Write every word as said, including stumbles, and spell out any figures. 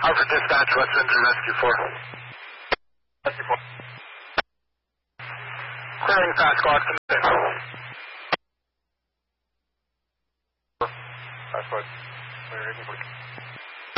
Harvard Dispatch, West Windsor, Rescue four. Rescue four. Clearing fast squad, come in. Fast squad, clear eighteen forty.